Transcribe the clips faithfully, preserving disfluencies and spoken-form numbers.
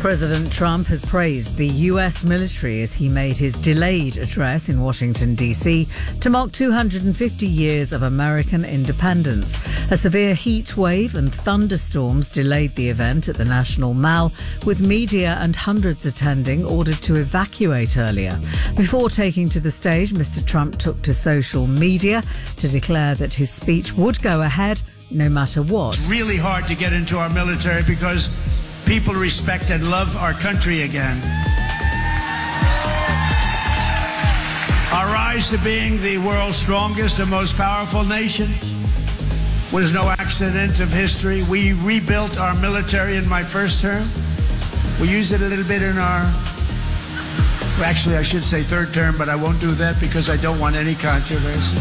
President Trump has praised the U S military as he made his delayed address in Washington, D C to mark two hundred fifty years of American independence. A severe heat wave and thunderstorms delayed the event at the National Mall, with media and hundreds attending ordered to evacuate earlier. Before taking to the stage, Mister Trump took to social media to declare that his speech would go ahead no matter what. It's really hard to get into our military because people respect and love our country again. Our rise to being the world's strongest and most powerful nation was no accident of history. We rebuilt our military in my first term. We used it a little bit in our, actually I should say third term, but I won't do that because I don't want any controversy.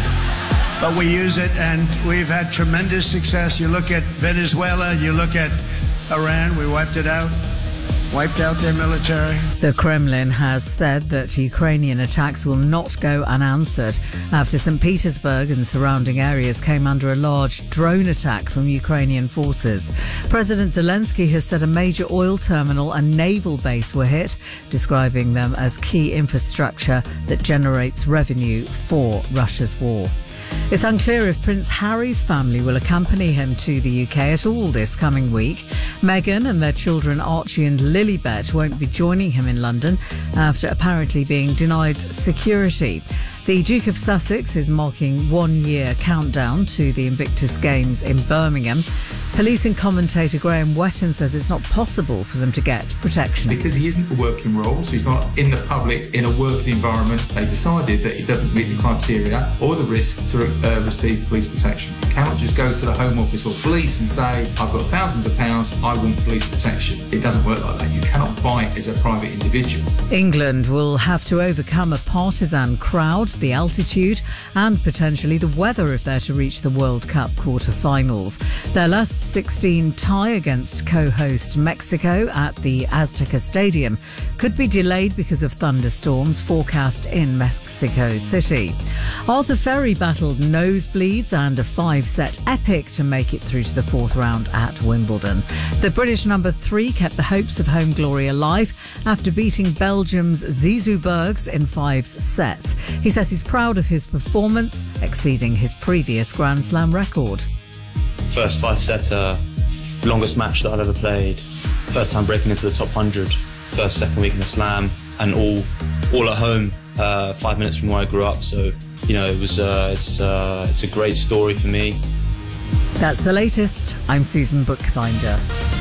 But we use it and we've had tremendous success. You look at Venezuela, you look at Iran, we wiped it out, wiped out their military. The Kremlin has said that Ukrainian attacks will not go unanswered after Saint Petersburg and surrounding areas came under a large drone attack from Ukrainian forces. President Zelensky has said a major oil terminal and naval base were hit, describing them as key infrastructure that generates revenue for Russia's war. It's unclear if Prince Harry's family will accompany him to the U K at all this coming week. Meghan and their children Archie and Lilibet won't be joining him in London after apparently being denied security. The Duke of Sussex is marking one-year countdown to the Invictus Games in Birmingham. Policing commentator Graham Wetton says it's not possible for them to get protection. Because he isn't a working role, so he's not in the public, in a working environment, they decided that he doesn't meet the criteria or the risk to uh, receive police protection. You cannot just go to the Home Office or police and say, I've got thousands of pounds, I want police protection. It doesn't work like that. You cannot buy it as a private individual. England will have to overcome a partisan crowd, the altitude and potentially the weather if they're to reach the World Cup quarter-finals. Their last sixteen tie against co-host Mexico at the Azteca Stadium could be delayed because of thunderstorms forecast in Mexico City. Arthur Ferry battled nosebleeds and a five-set epic to make it through to the fourth round at Wimbledon. The British number three kept the hopes of home glory alive after beating Belgium's Zizou Bergs in five sets. He says he's proud of his performance, exceeding his previous Grand Slam record. First five-setter, longest match that I've ever played. First time breaking into the top one hundred. First, second week in the Slam, and all, all at home. Uh, five minutes from where I grew up. So, you know, it was, uh, it's, uh, it's a great story for me. That's the latest. I'm Susan Bookbinder.